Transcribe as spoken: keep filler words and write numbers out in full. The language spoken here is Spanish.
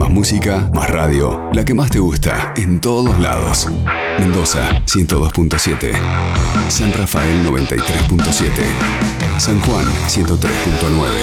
Más música, más radio, la que más te gusta, en todos lados. Mendoza, ciento dos punto siete. San Rafael, noventa y tres punto siete. San Juan, ciento tres punto nueve.